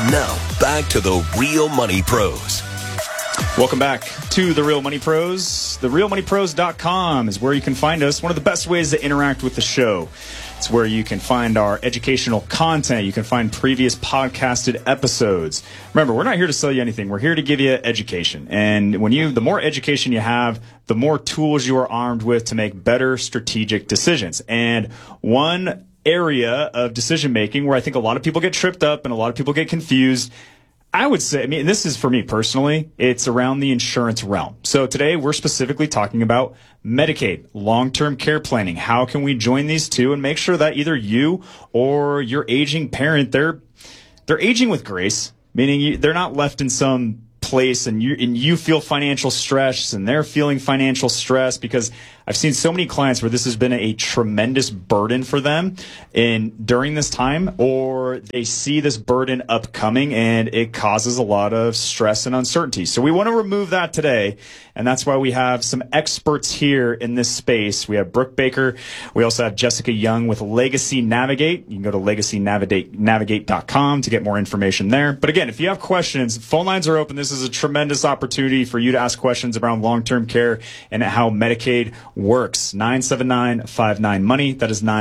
Now, back to the Real Money Pros. Welcome back to The Real Money Pros. TheRealMoneyPros.com is where you can find us. One of the best ways to interact with the show. It's where you can find our educational content. You can find previous podcasted episodes. Remember, we're not here to sell you anything. We're here to give you education. And the more education you have, the more tools you are armed with to make better strategic decisions. And one area of decision making where I think a lot of people get tripped up and a lot of people get confused, I would say, this is for me personally, it's around the insurance realm. So today we're specifically talking about Medicaid, long-term care planning. How can we join these two and make sure that either you or your aging parent, they're aging with grace, meaning they're not left in some place and you feel financial stress and they're feeling financial stress, because I've seen so many clients where this has been a tremendous burden for them during this time, or they see this burden upcoming and it causes a lot of stress and uncertainty. So we want to remove that today, and that's why we have some experts here in this space. We have Brooke Baker. We also have Jessica Young with Legacy Navigate. You can go to legacynavigate.com to get more information there. But again, if you have questions, phone lines are open. This is a tremendous opportunity for you to ask questions around long-term care and how Medicaid works. 979-59-MONEY. That is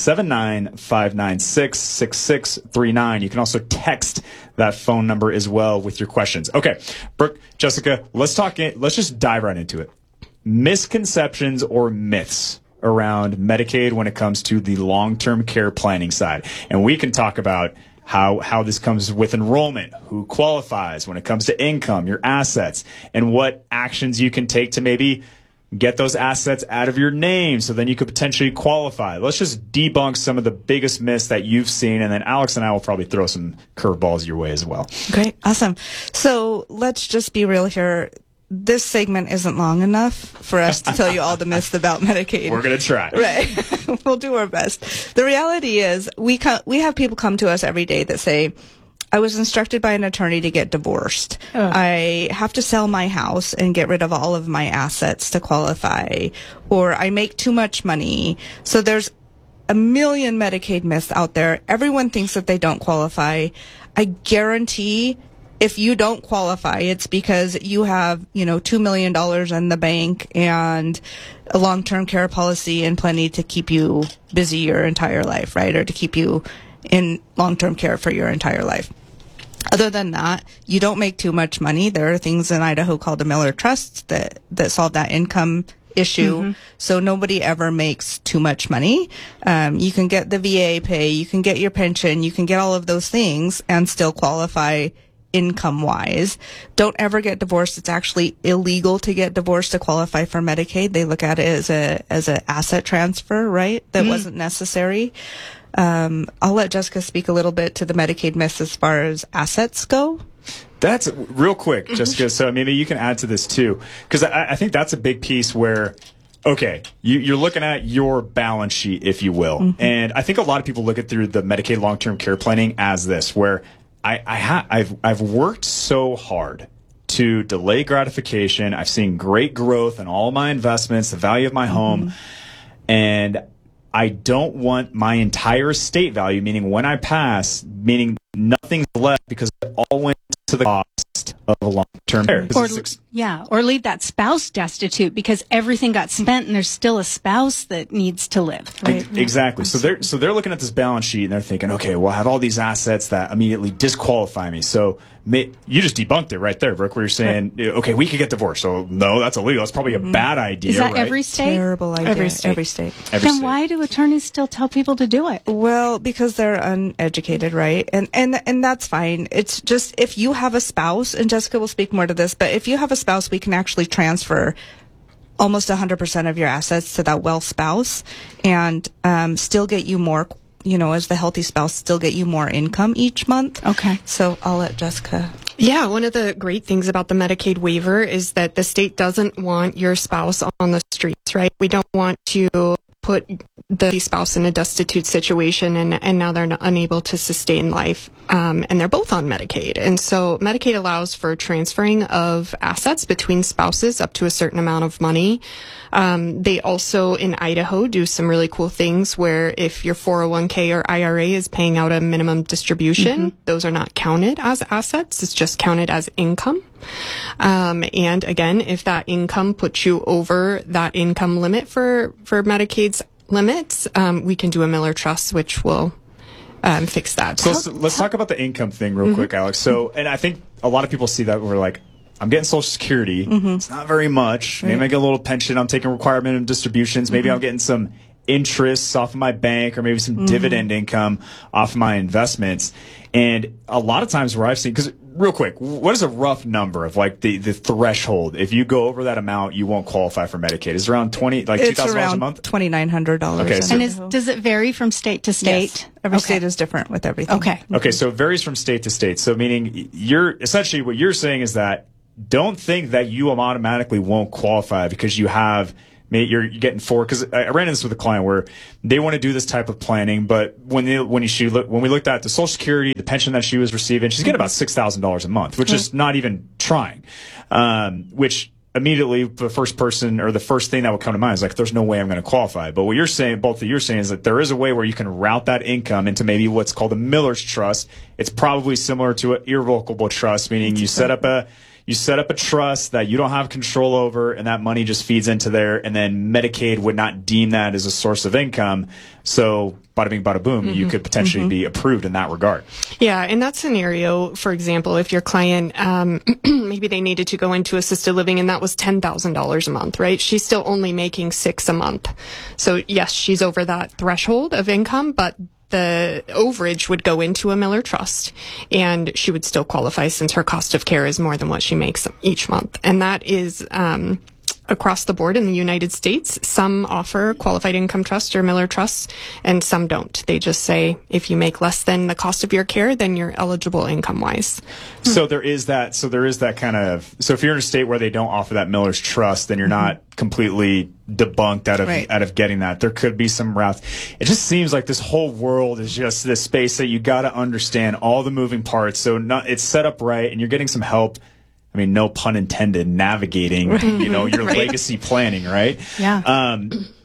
979-596-6639. You can also text that phone number as well with your questions. Okay, Brooke, Jessica, let's just dive right into it. Misconceptions or myths around Medicaid when it comes to the long-term care planning side. And we can talk about how this comes with enrollment, who qualifies when it comes to income, your assets, and what actions you can take to maybe get those assets out of your name so then you could potentially qualify. Let's just debunk some of the biggest myths that you've seen, and then Alex and I will probably throw some curveballs your way as well. Great. Awesome. So let's just be real here. This segment isn't long enough for us to tell you all the myths about Medicaid. We're going to try. Right. We'll do our best. The reality is we have people come to us every day that say, I was instructed by an attorney to get divorced. I have to sell my house and get rid of all of my assets to qualify, or I make too much money. So there's a million Medicaid myths out there. Everyone thinks that they don't qualify. I guarantee if you don't qualify, it's because you have, $2 million in the bank and a long-term care policy and plenty to keep you busy your entire life, right? Or to keep you in long-term care for your entire life. Other than that, you don't make too much money. There are things in Idaho called the Miller Trust that solve that income issue. Mm-hmm. So nobody ever makes too much money. You can get the VA pay, you can get your pension, you can get all of those things and still qualify income-wise. Don't ever get divorced. It's actually illegal to get divorced to qualify for Medicaid. They look at it as a asset transfer, right? That wasn't necessary. I'll let Jessica speak a little bit to the Medicaid myths as far as assets go. That's real quick, Jessica. So maybe you can add to this too, because I think that's a big piece where, okay, you're looking at your balance sheet, if you will. Mm-hmm. And I think a lot of people look at through the Medicaid long-term care planning as this, where I've worked so hard to delay gratification. I've seen great growth in all my investments, the value of my home, and I don't want my entire estate value, meaning when I pass, meaning nothing's left because it all went to the cost of a long-term care. Or leave that spouse destitute because everything got spent and there's still a spouse that needs to live. Right? Exactly. So they're looking at this balance sheet and they're thinking, okay, well, I have all these assets that immediately disqualify me. So you just debunked it right there, Brooke, where you're saying, okay, we could get divorced. So no, that's illegal. That's probably a bad idea. Is that right? every state? Terrible idea. Every state. Then why do attorneys still tell people to do it? Well, because they're uneducated, right? And that's fine. It's just if you have a spouse, and Jessica will speak more to this, but if you have a spouse, we can actually transfer almost 100% of your assets to that wealth spouse and still get you more, as the healthy spouse, still get you more income each month. Okay. So I'll let Jessica. Yeah, one of the great things about the Medicaid waiver is that the state doesn't want your spouse on the streets, right? We don't want to put the spouse in a destitute situation, and now they're unable to sustain life, and they're both on Medicaid. And so Medicaid allows for transferring of assets between spouses up to a certain amount of money. They also, in Idaho, do some really cool things where if your 401k or IRA is paying out a minimum distribution, those are not counted as assets. It's just counted as income. And again, if that income puts you over that income limit for Medicaid's limits, we can do a Miller Trust, which will fix that. So let's talk about the income thing real quick, Alex. So, and I think a lot of people see that where like, I'm getting Social Security. It's not very much. Maybe I get a little pension. I'm taking required minimum distributions. Maybe I'm getting some interest off of my bank, or maybe some dividend income off of my investments. And a lot of times where I've seen, because real quick, what is a rough number of like the threshold? If you go over that amount, you won't qualify for Medicaid. Is it around $2,000 a month? $2,900. Okay, so And does it vary from state to state? Yes. Every state is different with everything. Okay, so it varies from state to state. So meaning you're essentially what you're saying is that don't think that you automatically won't qualify because you're getting because I ran into this with a client where they want to do this type of planning, but when we looked at the Social Security, the pension that she was receiving, she's getting about $6,000 a month, which is not even trying. Which immediately the first thing that would come to mind is like, there's no way I'm going to qualify. But what you're saying, both of you are saying, is that there is a way where you can route that income into maybe what's called a Miller's Trust. It's probably similar to an irrevocable trust, meaning you set up a trust that you don't have control over, and that money just feeds into there, and then Medicaid would not deem that as a source of income. So bada bing, bada boom, you could potentially be approved in that regard. Yeah, in that scenario, for example, if your client, maybe they needed to go into assisted living and that was $10,000 a month, right? She's still only making $6,000 a month. So yes, she's over that threshold of income, but the overage would go into a Miller Trust, and she would still qualify since her cost of care is more than what she makes each month. And that is across the board in the United States. Some offer qualified income trust or Miller Trusts, and some don't. They just say if you make less than the cost of your care, then you're eligible income-wise. So there is that kind of, so if you're in a state where they don't offer that Miller's Trust, then you're not completely debunked out of getting that. There could be some routes. It just seems like this whole world is just this space that you got to understand all the moving parts. So it's set up right, and you're getting some help. I mean, no pun intended, navigating, your legacy planning, right? Yeah.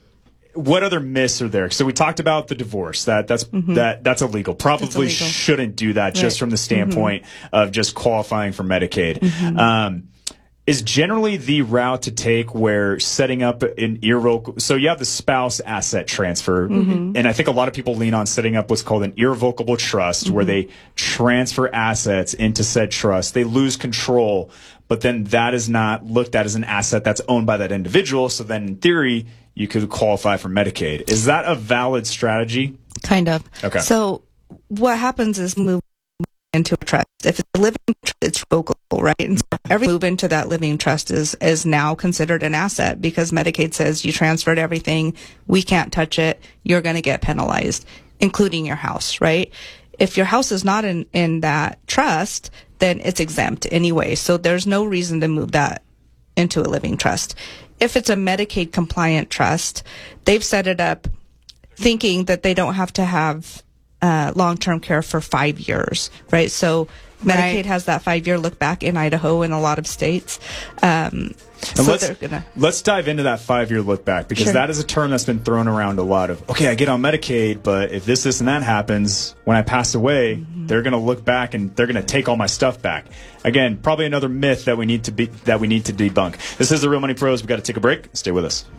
What other myths are there? So we talked about the divorce. That's illegal. Probably illegal. Shouldn't do that just from the standpoint of just qualifying for Medicaid. Is generally the route to take where setting up an irrevocable, so you have the spouse asset transfer, and I think a lot of people lean on setting up what's called an irrevocable trust, where they transfer assets into said trust. They lose control, but then that is not looked at as an asset that's owned by that individual. So then in theory, you could qualify for Medicaid. Is that a valid strategy? Kind of. Okay. So what happens is move into a trust. If it's a living trust, it's revocable, right? And so every move into that living trust is now considered an asset because Medicaid says you transferred everything, we can't touch it, you're going to get penalized, including your house, right? If your house is not in that trust, then it's exempt anyway. So there's no reason to move that into a living trust. If it's a Medicaid compliant trust, they've set it up thinking that they don't have to have long-term care for 5 years, right? So Medicaid has that 5-year look back in Idaho and a lot of states. Let's dive into that 5-year look back, because that is a term that's been thrown around a lot of, okay, I get on Medicaid, but if this, and that happens, when I pass away, they're going to look back and they're going to take all my stuff back. Again, probably another myth that we need to debunk. This is The Real Money Pros. We've got to take a break. Stay with us.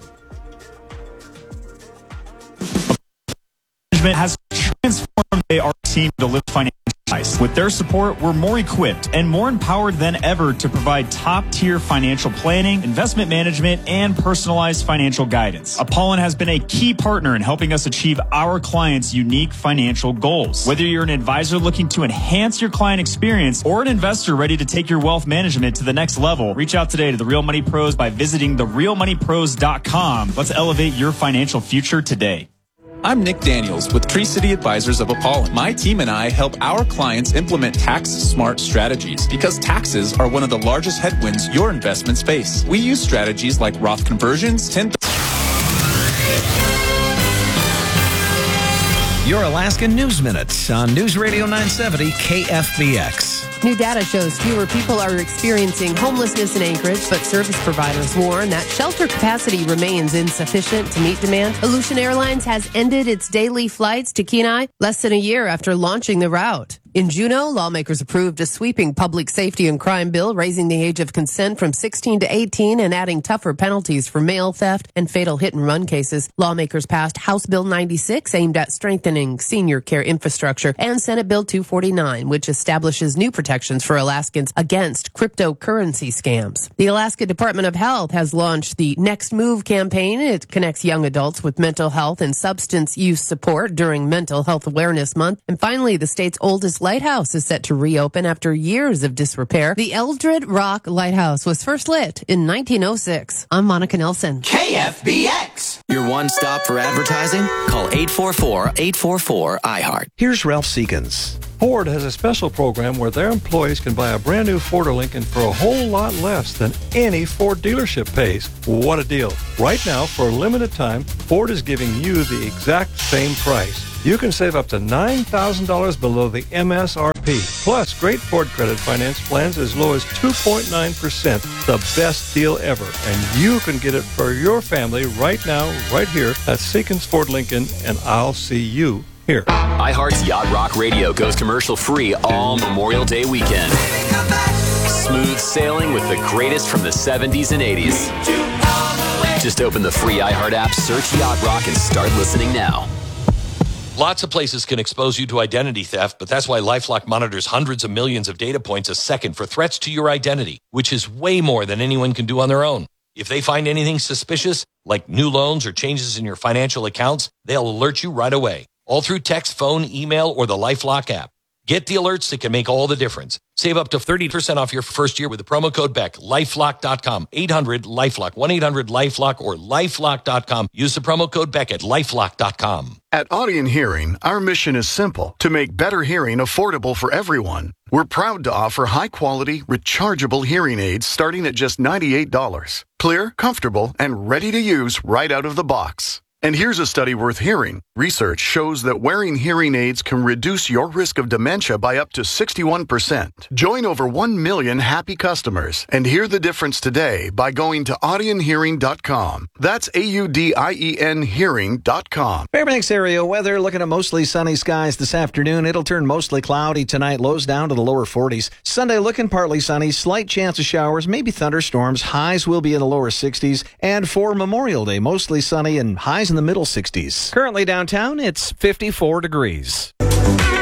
Management has transformed our team to live financial advice. With their support, we're more equipped and more empowered than ever to provide top-tier financial planning, investment management, and personalized financial guidance. Apollon has been a key partner in helping us achieve our clients' unique financial goals. Whether you're an advisor looking to enhance your client experience or an investor ready to take your wealth management to the next level, reach out today to The Real Money Pros by visiting therealmoneypros.com. Let's elevate your financial future today. I'm Nick Daniels with Tree City Advisors of Apollon. My team and I help our clients implement tax-smart strategies because taxes are one of the largest headwinds your investments face. We use strategies like Roth conversions, Your Alaskan News Minute on News Radio 970 KFBX. New data shows fewer people are experiencing homelessness in Anchorage, but service providers warn that shelter capacity remains insufficient to meet demand. Aleutian Airlines has ended its daily flights to Kenai less than a year after launching the route. In Juneau, lawmakers approved a sweeping public safety and crime bill, raising the age of consent from 16 to 18 and adding tougher penalties for mail theft and fatal hit-and-run cases. Lawmakers passed House Bill 96, aimed at strengthening senior care infrastructure, and Senate Bill 249, which establishes new protections for Alaskans against cryptocurrency scams. The Alaska Department of Health has launched the Next Move campaign. It connects young adults with mental health and substance use support during Mental Health Awareness Month. And finally, the state's oldest lighthouse is set to reopen after years of disrepair. The Eldred Rock Lighthouse was first lit in 1906. I'm Monica Nelson. KFBX. Your one stop for advertising? Call 844-844-IHEART. Here's Ralph Seekins. Ford has a special program where their employees can buy a brand new Ford or Lincoln for a whole lot less than any Ford dealership pays. What a deal. Right now, for a limited time, Ford is giving you the exact same price. You can save up to $9,000 below the MSRP. Plus, great Ford credit finance plans as low as 2.9%. The best deal ever. And you can get it for your family right now, right here at Seekins Ford Lincoln, and I'll see you here. iHeart's Yacht Rock Radio goes commercial free all Memorial Day weekend. Smooth sailing with the greatest from the 70s and 80s. Just open the free iHeart app, search Yacht Rock, and start listening now. Lots of places can expose you to identity theft, but that's why LifeLock monitors hundreds of millions of data points a second for threats to your identity, which is way more than anyone can do on their own. If they find anything suspicious, like new loans or changes in your financial accounts, they'll alert you right away, all through text, phone, email, or the LifeLock app. Get the alerts that can make all the difference. Save up to 30% off your first year with the promo code BECK. LifeLock.com. 800-LifeLock. 1-800-LifeLock or LifeLock.com. Use the promo code BECK at LifeLock.com. At Audion Hearing, our mission is simple: to make better hearing affordable for everyone. We're proud to offer high-quality, rechargeable hearing aids starting at just $98. Clear, comfortable, and ready to use right out of the box. And here's a study worth hearing. Research shows that wearing hearing aids can reduce your risk of dementia by up to 61%. Join over 1 million happy customers and hear the difference today by going to audionhearing.com. That's AUDIEN hearing.com. Fairbanks area weather, looking at mostly sunny skies this afternoon. It'll turn mostly cloudy tonight, lows down to the lower 40s. Sunday looking partly sunny, slight chance of showers, maybe thunderstorms. Highs will be in the lower 60s. And for Memorial Day, mostly sunny and highs in the middle 60s. Currently downtown, it's 54 degrees.